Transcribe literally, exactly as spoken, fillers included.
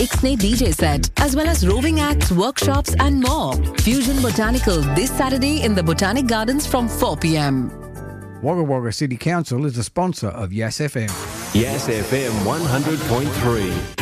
Ixnay D J set, as well as roving acts, workshops and more. Fusion Botanical this Saturday in the Botanic Gardens from four p.m. Wagga Wagga City Council is a sponsor of Yes F M. Yes F M one hundred point three.